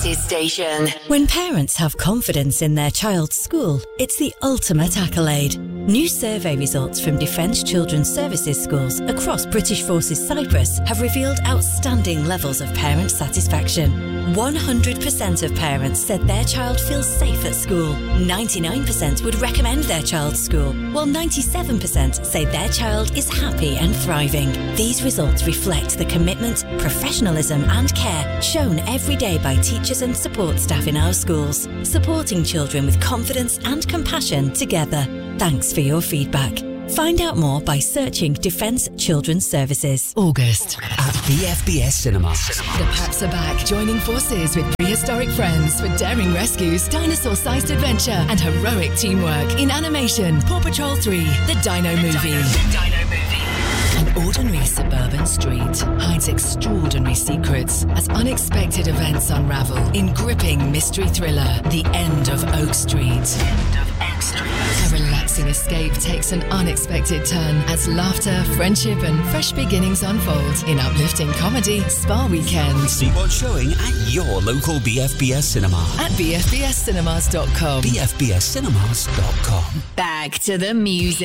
Station. When parents have confidence in their child's school, it's the ultimate accolade. New survey results from Defence Children's Services schools across British Forces Cyprus have revealed outstanding levels of parent satisfaction. 100% of parents said their child feels safe at school. 99% would recommend their child's school, while 97% say their child is happy and thriving. These results reflect the commitment, professionalism and care shown every day by teachers and support staff in our schools, supporting children with confidence and compassion together. Thanks for your feedback. Find out more by searching Defence Children's Services. August at BFBS Cinema. The Paps are back, joining forces with prehistoric friends for daring rescues, dinosaur-sized adventure and heroic teamwork in animation. Paw Patrol 3, The Dino Movie. An ordinary suburban street hides extraordinary secrets as unexpected events unravel in gripping mystery thriller, The End of Oak Street. A relaxing escape takes an unexpected turn as laughter, friendship and fresh beginnings unfold in uplifting comedy Spa Weekend. See what's showing at your local BFBS cinema. At bfbscinemas.com. bfbscinemas.com. Back to the music.